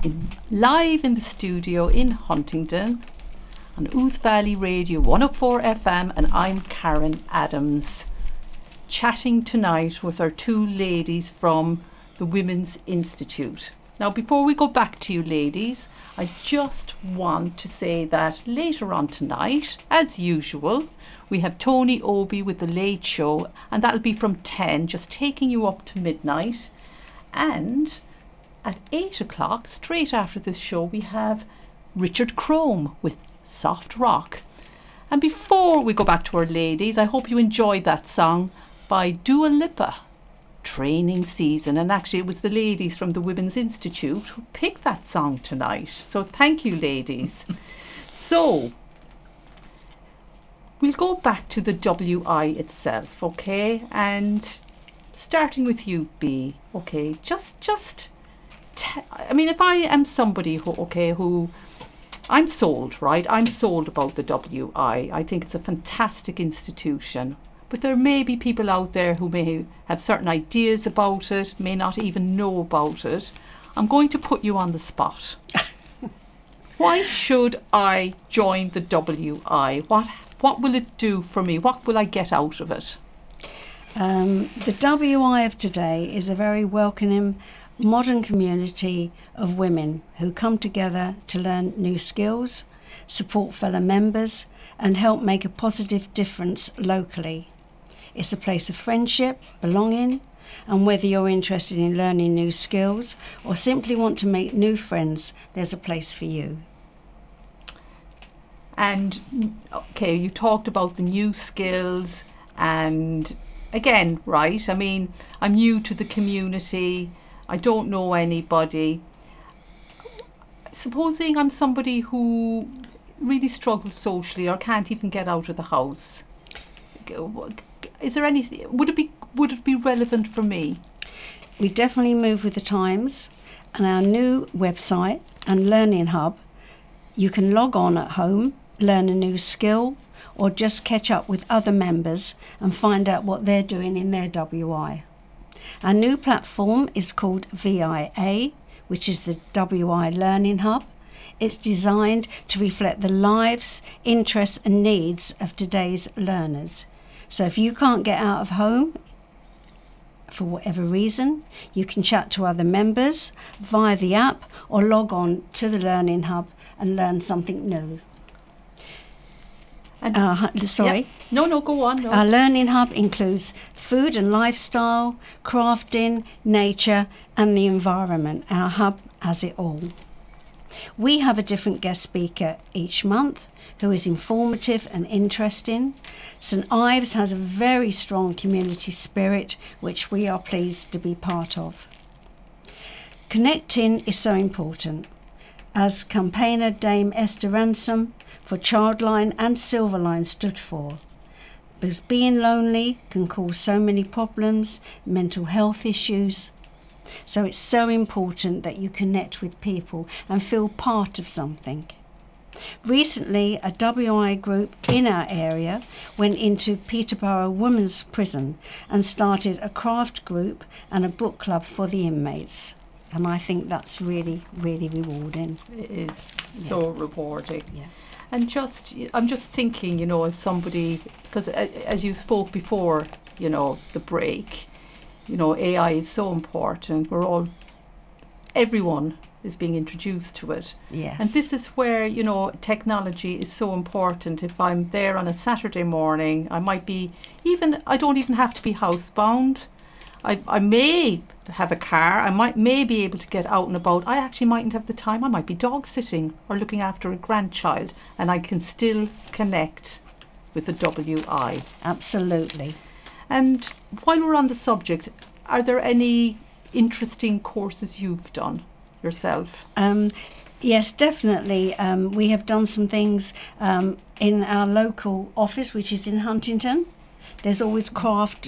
live in the studio in Huntingdon on Ouse Valley Radio 104 FM, and I'm Karen Adams, chatting tonight with our two ladies from the Women's Institute. Now, before we go back to you ladies, I just want to say that later on tonight, as usual, we have Tony Obi with The Late Show, and that'll be from 10, just taking you up to midnight. And at 8 o'clock, straight after this show, we have Richard Crome with Soft Rock. And before we go back to our ladies, I hope you enjoyed that song by Dua Lipa, Training Season. And actually it was the ladies from the Women's Institute who picked that song tonight. So thank you, ladies. So we'll go back to the WI itself, okay? And starting with you, B, okay? I mean, if I am somebody who I'm sold, right? I'm sold about the WI. I think it's a fantastic institution. But there may be people out there who may have certain ideas about it, may not even know about it. I'm going to put you on the spot. Why should I join the WI? What will it do for me? What will I get out of it? The WI of today is a very welcoming, modern community of women who come together to learn new skills, support fellow members, and help make a positive difference locally. It's a place of friendship, belonging, and whether you're interested in learning new skills or simply want to make new friends, there's a place for you. And, okay, you talked about the new skills, and again, right, I mean, I'm new to the community, I don't know anybody. Supposing I'm somebody who really struggles socially or can't even get out of the house, is there anything, would it be relevant for me? We definitely move with the times, and our new website and learning hub, you can log on at home, learn a new skill, or just catch up with other members and find out what they're doing in their WI. Our new platform is called VIA, which is the WI Learning Hub. It's designed to reflect the lives, interests and needs of today's learners. So if you can't get out of home for whatever reason, you can chat to other members via the app or log on to the Learning Hub and learn something new. Sorry. Yep. No, go on. No. Our Learning Hub includes food and lifestyle, crafting, nature and the environment. Our hub has it all. We have a different guest speaker each month who is informative and interesting. St Ives has a very strong community spirit which we are pleased to be part of. Connecting is so important. As campaigner Dame Esther Ransom for Childline and Silverline stood for, because being lonely can cause so many problems, mental health issues. So it's so important that you connect with people and feel part of something. Recently, a WI group in our area went into Peterborough Women's Prison and started a craft group and a book club for the inmates. And I think that's really, really rewarding. It is so rewarding. Yeah. And I'm just thinking, as somebody, because as you spoke before, the break, AI is so important. Everyone is being introduced to it. Yes. And this is where, technology is so important. If I'm there on a Saturday morning, I don't even have to be housebound. I may have a car, I may be able to get out and about. I actually mightn't have the time. I might be dog sitting or looking after a grandchild, and I can still connect with the WI. Absolutely. And while we're on the subject, are there any interesting courses you've done yourself? Yes, definitely. We have done some things in our local office, which is in Huntingdon. There's always craft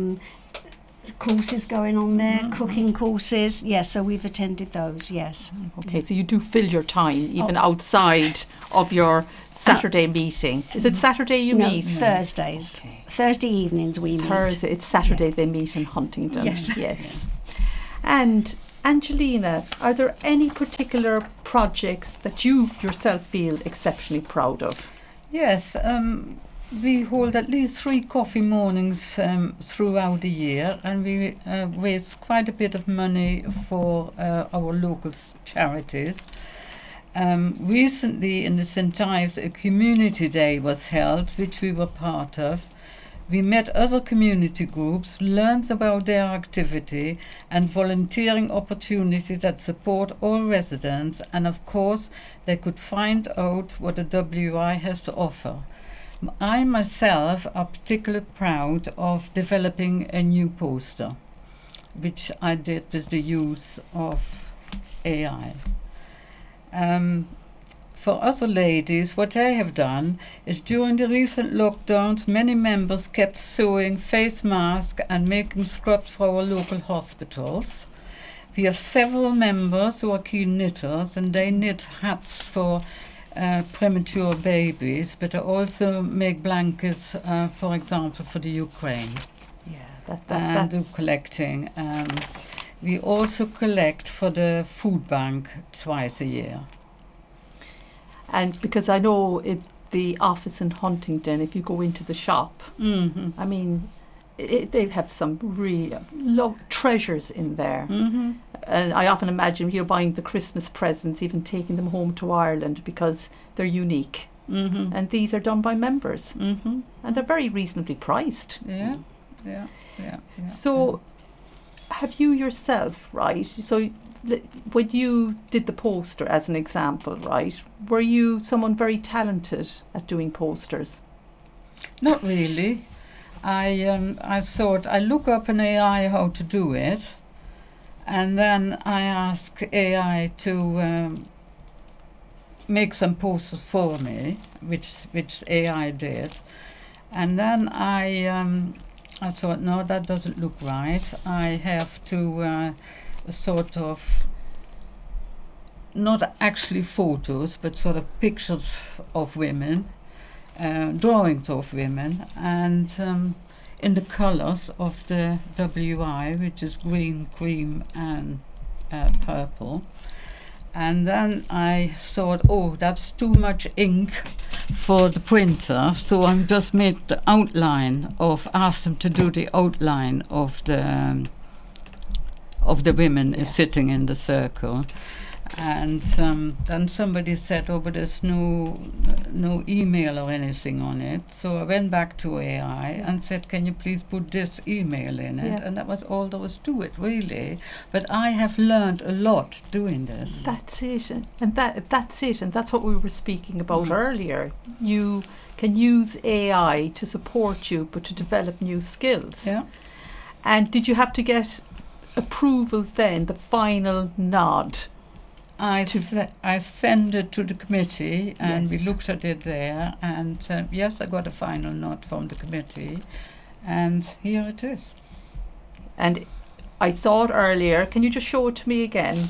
courses going on there, cooking courses. Yes, so we've attended those, yes. Okay, so you do fill your time even outside of your Saturday meeting. Is it Saturday you meet? Thursdays. Okay. Thursday evenings we meet. It's Saturday they meet in Huntingdon. Yes. Yes. And Angelina, are there any particular projects that you yourself feel exceptionally proud of? Yes, we hold at least 3 coffee mornings throughout the year, and we raise quite a bit of money for our local charities. Recently in the St. Ives, a community day was held, which we were part of. We met other community groups, learned about their activity and volunteering opportunities that support all residents, and of course they could find out what the WI has to offer. I myself are particularly proud of developing a new poster, which I did with the use of AI. For other ladies, what I have done is during the recent lockdowns, many members kept sewing face masks and making scrubs for our local hospitals. We have several members who are keen knitters, and they knit hats for premature babies, but I also make blankets, for example, for the Ukraine. Yeah, And do that's collecting. We also collect for the food bank twice a year. and because I know the office in Huntingdon, if you go into the shop, Mm-hmm. I mean, they have some real treasures in there. Mm-hmm. And I often imagine you're buying the Christmas presents, even taking them home to Ireland because they're unique. Mm-hmm. And these are done by members, Mm-hmm. and they're very reasonably priced. Yeah, yeah, yeah. So, have you yourself, right? So, when you did the poster as an example, right? Were you someone very talented at doing posters? Not really. I thought I look up in AI how to do it, and then I ask AI to make some posters for me, which AI did, and then I thought, no, that doesn't look right. I have to sort of, not actually photos, but sort of pictures of women, drawings of women, and in the colors of the WI, which is green, cream, and purple. And then I thought, oh, that's too much ink for the printer, so I just made the outline asked them to do the outline of the women sitting in the circle. And then somebody said, oh, but there's no email or anything on it. So I went back to AI and said, can you please put this email in it? Yeah. And that was all there was to it, really. But I have learned a lot doing this. That's it, and that's it, and that's what we were speaking about Mm. earlier. You can use AI to support you, but to develop new skills. Yeah. And did you have to get approval then, the final nod? I sent it to the committee, and we Yes. looked at it there, and yes, I got a final note from the committee, and here it is. And I saw it earlier. Can you just show it to me again?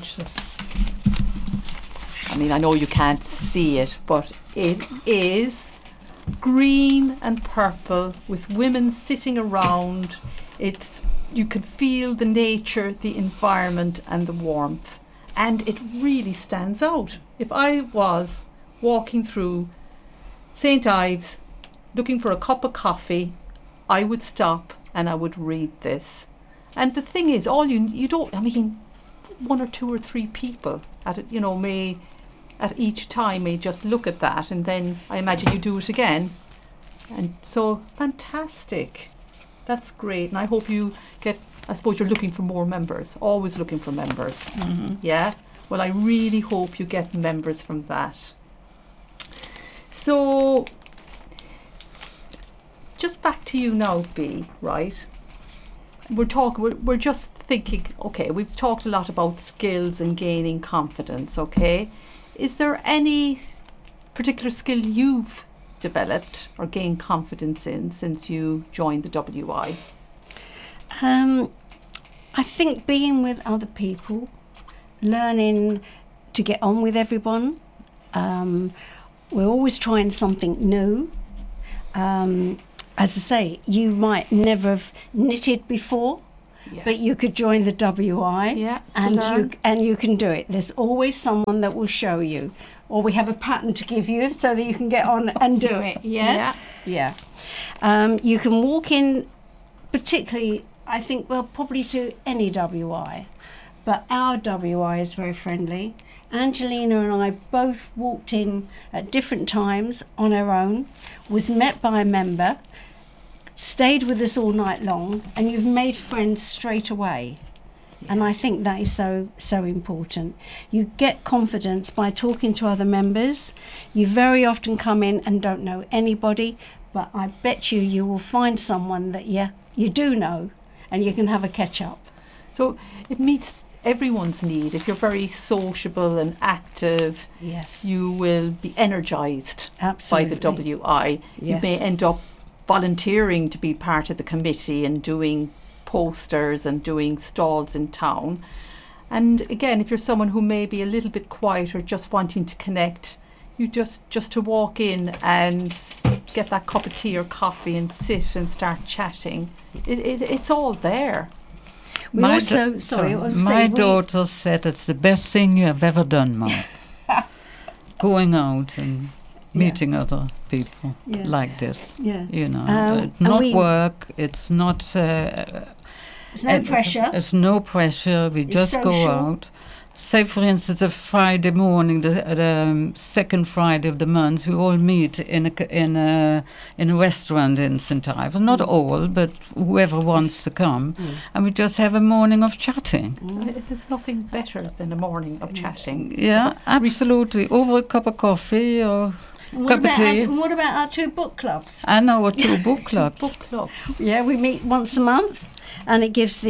I mean, I know you can't see it, but it is green and purple with women sitting around. You can feel the nature, the environment, and the warmth. And it really stands out. If I was walking through St. Ives looking for a cup of coffee, I would stop and I would read this. And the thing is, you don't, I mean, 1 or 2 or 3 people at it, may at each time may just look at that, and then I imagine you do it again. And so fantastic. That's great. And I hope you I suppose you're looking for more members, always looking for members. Mm-hmm. Yeah? Well, I really hope you get members from that. So, just back to you now, B, right? We're just thinking, okay, we've talked a lot about skills and gaining confidence, okay? Is there any particular skill you've developed or gained confidence in since you joined the WI? I think being with other people, learning to get on with everyone. We're always trying something new. As I say, you might never have knitted before, Yeah. but you could join the WI, Yeah, to and learn. you can do it. There's always someone that will show you, or we have a pattern to give you so that you can get on and do it. Yes, yeah. You can walk in, particularly, I think, well, probably to any WI, but our WI is very friendly. Angelina and I both walked in at different times on our own, was met by a member, stayed with us all night long, and you've made friends straight away. And I think that is so important. You get confidence by talking to other members. You very often come in and don't know anybody, but I bet you will find someone that you do know, and you can have a catch up. So it meets everyone's need. If you're very sociable and active, Yes, you will be energised absolutely. by the WI. You Yes. may end up volunteering to be part of the committee and doing posters and doing stalls in town. And again, if you're someone who may be a little bit quiet or just wanting to connect, you just to walk in and get that cup of tea or coffee and sit and start chatting. It's all there. We also, sorry, I was my saying we- daughter said it's the best thing you have ever done, Mark. Going out and meeting other people Yeah. like this. Yeah. You know, it's and not we- work. It's not. There's no pressure. It's no pressure. We It's just go social. out. Say, for instance, a Friday morning, the second Friday of the month, we all meet in a restaurant in St. Ives. Not all, but whoever wants to come, and we just have a morning of chatting. There's nothing better than a morning of chatting. Yeah, absolutely. Over a cup of coffee or cup of tea. What about our two book clubs? I know, or two book clubs. Book clubs. Yeah, we meet once a month, and it gives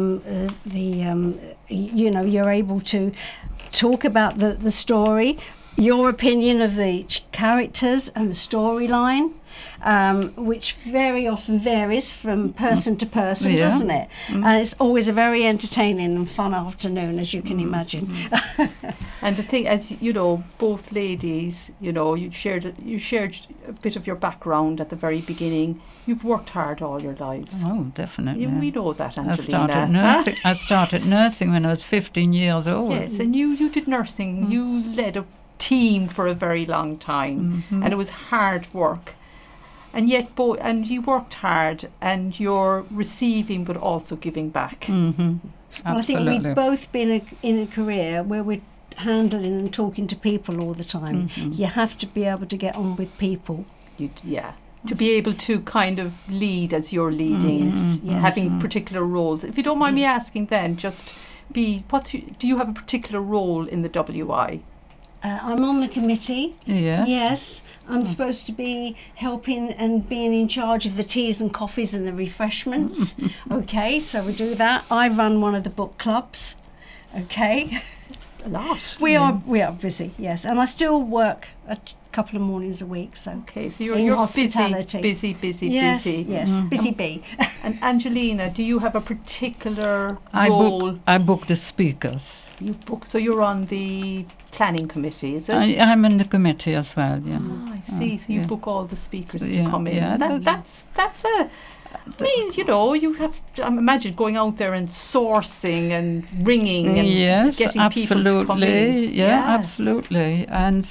you're able to talk about the story, your opinion of the characters and the storyline, which very often varies from person to person, Yeah. doesn't it? And it's always a very entertaining and fun afternoon, as you can imagine. And the thing, as you know, both ladies, you know, you shared a bit of your background at the very beginning. You've worked hard all your lives. Oh, definitely. We know that, I Angelina. started nursing. I started nursing when I was 15 years old. Yes, and you did nursing. You led a team for a very long time, and it was hard work. And yet, and you worked hard, and you're receiving but also giving back. Mm-hmm. Well, I think we've both been in a career where we're handling and talking to people all the time. You have to be able to get on with people. To be able to kind of lead as you're leading, Yes. having particular roles. If you don't mind me asking, then just do you have a particular role in the WI? I'm on the committee. Yes. Yes, I'm supposed to be helping and being in charge of the teas and coffees and the refreshments. Okay, so we do that. I run one of the book clubs. Okay, A lot. we are busy. Yes, and I still work a couple of mornings a week. So Okay, so in you're hospitality. busy. Yes, busy. yes, busy bee. And Angelina, do you have a particular I role? book the speakers. You book, so you're on the planning committee, is it? I'm in the committee as well. Yeah. I see. So you yeah. book all the speakers to Yeah, come in. yeah, That's a. I mean, you know, you have to imagine going out there and sourcing and ringing and Yes, getting people to come in. absolutely. Yeah, absolutely. And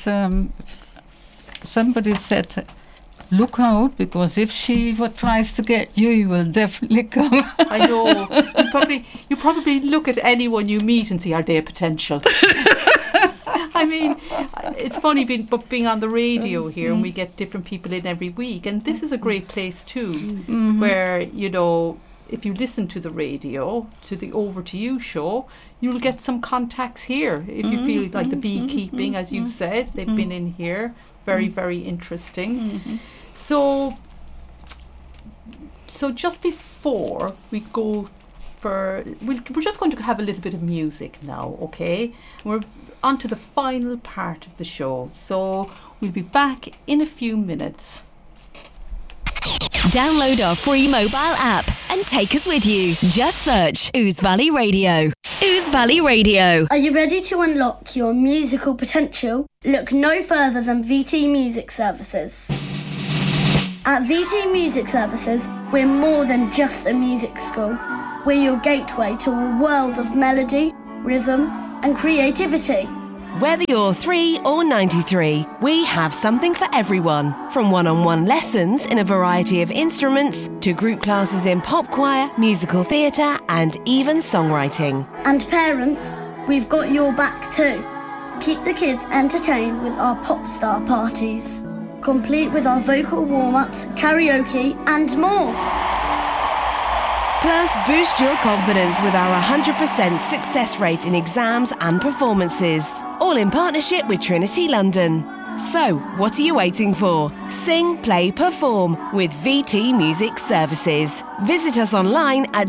somebody said, look out, because if she tries to get you, you will definitely come. I know. You probably look at anyone you meet and see, are they a potential? I mean, it's funny being on the radio here, and we get different people in every week, and this is a great place too, where, you know, if you listen to the radio, to the Over to You show, you'll get some contacts here. If you feel like the beekeeping, as you said, they've been in here. Very, very interesting. So just before we go we're just going to have a little bit of music now, okay? We're on to the final part of the show. So we'll be back in a few minutes. Download our free mobile app and take us with you. Just search Ouse Valley Radio. Ouse Valley Radio. Are you ready to unlock your musical potential? Look no further than VT Music Services. At VT Music Services, we're more than just a music school. We're your gateway to a world of melody, rhythm, and creativity. Whether you're 3 or 93, we have something for everyone. From one-on-one lessons in a variety of instruments to group classes in pop choir, musical theatre and even songwriting. And parents, we've got your back too. Keep the kids entertained with our pop star parties, complete with our vocal warm-ups, karaoke and more. Plus, boost your confidence with our 100% success rate in exams and performances. All in partnership with Trinity London. So, what are you waiting for? Sing, play, perform with VT Music Services. Visit us online at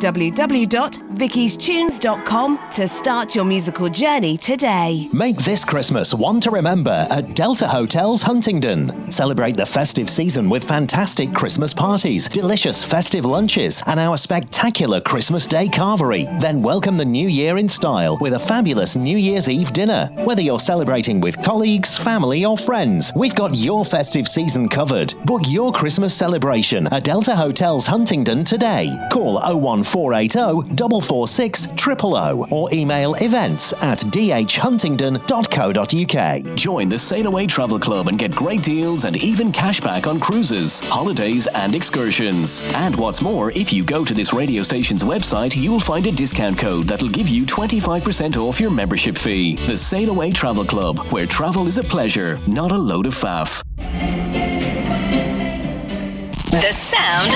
www.vickystunes.com to start your musical journey today. Make this Christmas one to remember at Delta Hotels Huntingdon. Celebrate the festive season with fantastic Christmas parties, delicious festive lunches, and our spectacular Christmas Day carvery. Then welcome the new year in style with a fabulous New Year's Eve dinner. Whether you're celebrating with colleagues, family, or friends, we've got your festive season covered. Book your Christmas celebration at Delta Hotels Huntingdon today. Call 01480 446 000 or email events@dhuntingdon.co.uk. Join the Sail Away Travel Club and get great deals and even cashback on cruises, holidays and excursions. And what's more, if you go to this radio station's website, you'll find a discount code that'll give you 25% off your membership fee. The Sail Away Travel Club, where travel is a pleasure, not a load of faff. The sound